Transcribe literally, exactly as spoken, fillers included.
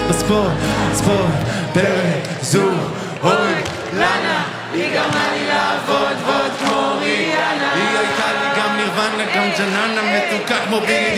בספורט, ספורט, פרק, זו, אוי, לנה, היא גרמה לי לעבוד, ועוד כמו ריאנה. היא הייתה לי גם נירוונה, גם ג'ננה מתוקה כמו בילי.